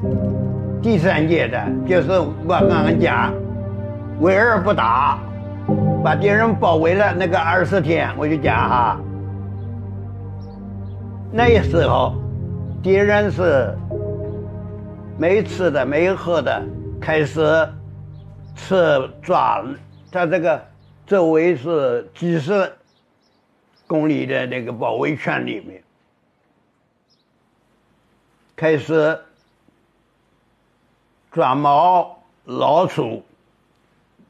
第3届的，就是我刚刚讲，围而不打，把敌人包围了那个20天，我就讲哈，那时候敌人是没吃的没喝的，开始抓，他这个周围是几十公里的那个包围圈里面，开始抓猫、老鼠，